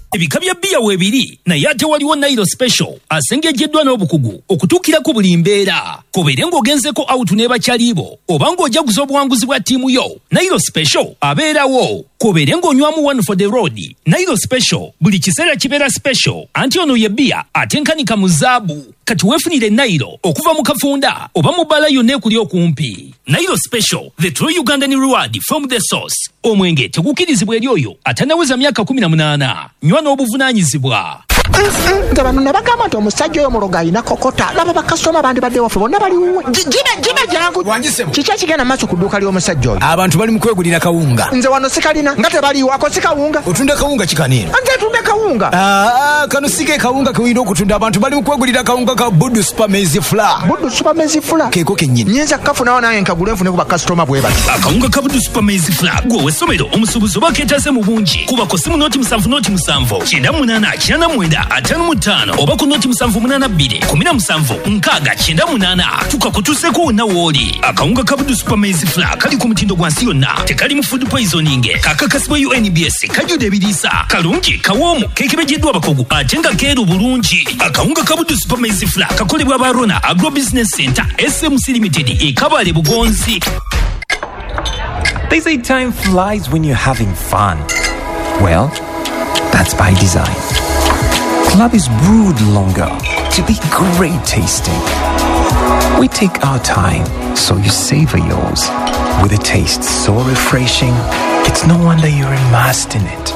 ebika bya bbiya weebiri naye ate waliwo Nairo Special asengejjeddwa n'obukugu okutuukira ku buli mbeera. Kobeere ng'ogenzeko out n'ebakyaliibo oba ng'ojaguza obuwanguzi bwa ttiimu yo, Nairo Special abeerawo. Kobeere ng'onywamu one for the road, Nairo Special buli kiseera kibeera special, anti ono ye bbiya atenkanika mu zaabu. Kati weefunire Nairo okuva mu kafunda oba mu bbala yonna ekuli okumpi. Nairo Special, the true Ugandan reward from the source. Omwenge tegukirizibwa eri oyo atanaweza myaka 18. Nywa n'obuvunaanyizibwa. Nga bano ne bagamba nti omusajja oyo muloga alina kokota. Laba bakasitoma bandi badde waffe bonna bali wuwe. Gime jangu. Kiki ekigenda maaso ku dduuka ly'omusajja oyo? Abantu bali mu kwegulira kawunga. Nze wano sikalina nga tebaliiwo ako si kawunga. Otunda kawunga kikani? Nze tunda kawunga. Kano si ke kawunga ke oyina okutunda. Abantu bali mu kwegulira kawunga ka Buddu Super Maize Flour. Buddu Super Maize Flour? Keeko kennyini. Nyinza kafunawo naye nkagule nfune ku bakasitoma bwe bati. Akawunga ka Buddu Super Maize Flour gwe w'essomero omusuubuzi oba keetase mu bungi. Kuba ko simu nooti 7 nooti 7 98 89 55 oba ku nooti 782 17 698 tukakutuuseko wonna w'oli. Akawunga ka Buddu Super Maize Flour kali ku mutindo gwa nsi yonna, tekali mu food poisoning, kakakasibwa UNBS, kajjudde ebiriisa, kalungi, kawoomu, keekebejjeddwa abakugu ate nga keeru bulungi. Akawunga ka Buddu Super Maize Flour kakolebwa ba Rona Agro Business Center SMC Limited e Kabale Bugonzi. They say time flies when you're having fun. Well, that's by design. Club is brewed longer to be great tasting. We take our time, so you savor yours. With a taste so refreshing, it's no wonder you're immersed in it.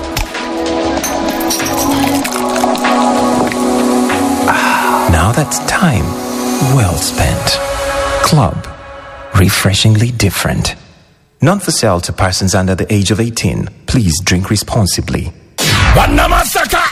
Now that's time well spent. Club. Refreshingly different. Not for sale to persons under the age of 18. Please drink responsibly. Banamasaka